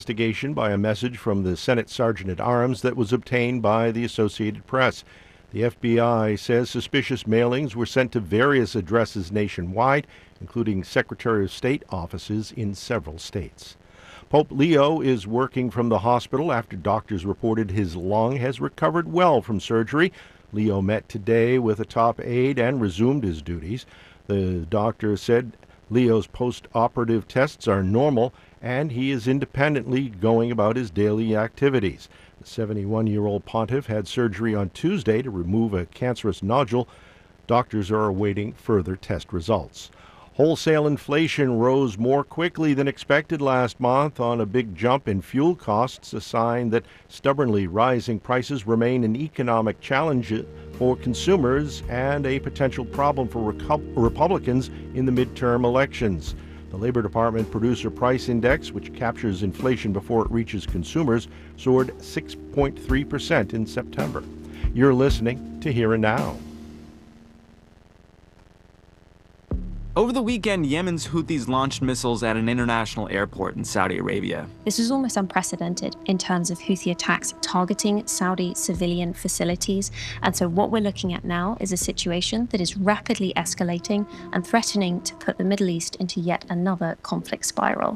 Investigation by a message from the Senate Sergeant at Arms that was obtained by the Associated Press. The FBI says suspicious mailings were sent to various addresses nationwide, including Secretary of State offices in several states. Pope Leo is working from the hospital after doctors reported his lung has recovered well from surgery. Leo met today with a top aide and resumed his duties. The doctor said Leo's post-operative tests are normal and he is independently going about his daily activities. The 71-year-old pontiff had surgery on Tuesday to remove a cancerous nodule. Doctors are awaiting further test results. Wholesale inflation rose more quickly than expected last month on a big jump in fuel costs, a sign that stubbornly rising prices remain an economic challenge for consumers and a potential problem for Republicans in the midterm elections. The Labor Department Producer Price Index, which captures inflation before it reaches consumers, soared 6.3% in September. You're listening to Here and Now. Over the weekend, Yemen's Houthis launched missiles at an international airport in Saudi Arabia. This is almost unprecedented in terms of Houthi attacks targeting Saudi civilian facilities. And so what we're looking at now is a situation that is rapidly escalating and threatening to put the Middle East into yet another conflict spiral.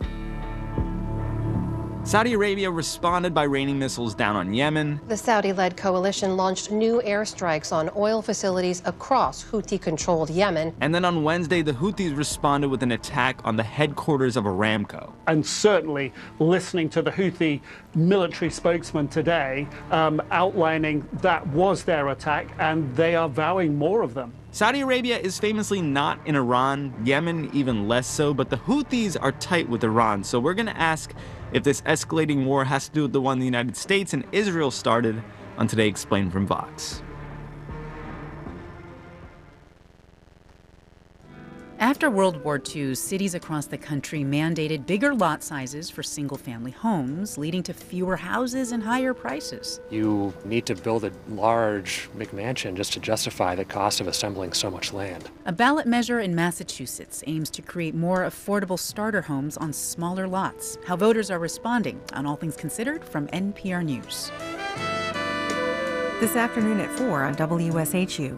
Saudi Arabia responded by raining missiles down on Yemen. The Saudi-led coalition launched new airstrikes on oil facilities across Houthi-controlled Yemen. And then on Wednesday, the Houthis responded with an attack on the headquarters of Aramco. And certainly listening to the Houthi military spokesman today outlining that was their attack, and they are vowing more of them. Saudi Arabia is famously not in Iran, Yemen even less so, but the Houthis are tight with Iran. So we're going to ask if this escalating war has to do with the one the United States and Israel started on Today Explained from Vox. After World War II, cities across the country mandated bigger lot sizes for single-family homes, leading to fewer houses and higher prices. You need to build a large McMansion just to justify the cost of assembling so much land. A ballot measure in Massachusetts aims to create more affordable starter homes on smaller lots. How voters are responding on All Things Considered from NPR News. This afternoon at 4 on WSHU.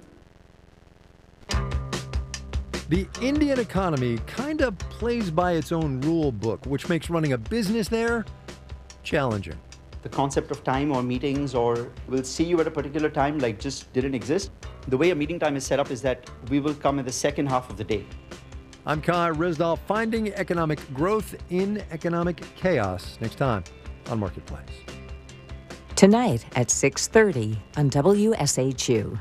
The Indian economy kind of plays by its own rule book, which makes running a business there challenging. The concept of time or meetings or we'll see you at a particular time like just didn't exist. The way a meeting time is set up is that we will come in the second half of the day. I'm Kai Rizdal, finding economic growth in economic chaos. Next time on Marketplace. Tonight at 6:30 on WSHU.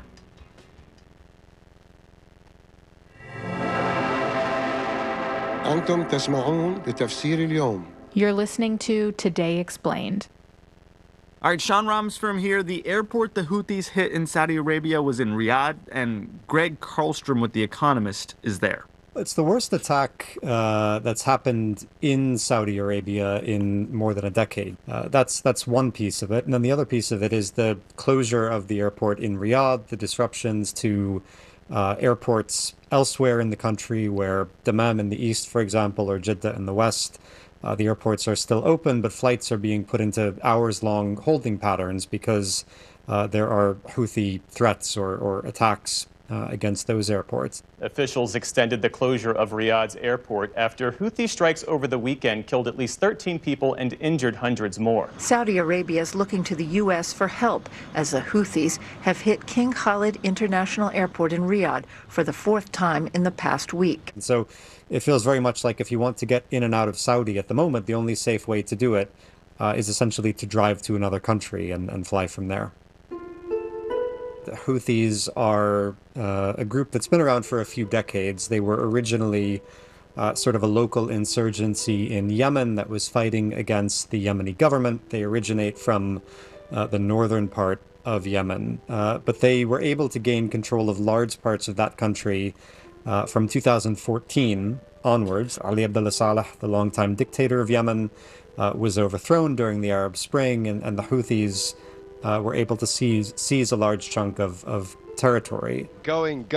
أنتم تسمعون لتفسير اليوم. You're listening to Today Explained. All right, Sean Ramsfrom here. The airport the Houthis hit in Saudi Arabia was in Riyadh, and Greg Karlstrom with The Economist is there. It's the worst attack that's happened in Saudi Arabia in more than a decade. That's one piece of it. And then the other piece of it is the closure of the airport in Riyadh, the disruptions to airports elsewhere in the country, where Dammam in the east, for example, or Jeddah in the west, the airports are still open, but flights are being put into hours-long holding patterns because there are Houthi threats or attacks against those airports. Officials extended the closure of Riyadh's airport after Houthi strikes over the weekend killed at least 13 people and injured hundreds more. Saudi Arabia is looking to the U.S. for help as the Houthis have hit King Khalid International Airport in Riyadh for the fourth time in the past week. And so it feels very much like if you want to get in and out of Saudi at the moment, the only safe way to do it is essentially to drive to another country and fly from there. The Houthis are a group that's been around for a few decades. They were originally sort of a local insurgency in Yemen that was fighting against the Yemeni government. They originate from the northern part of Yemen, but they were able to gain control of large parts of that country from 2014 onwards. Ali Abdullah Saleh, the longtime dictator of Yemen, was overthrown during the Arab Spring, and the Houthis were able to seize a large chunk of territory. Going,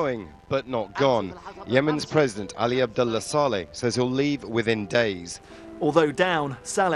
but not gone. Yemen's President Ali Abdullah Saleh says he'll leave within days. Although down, Saleh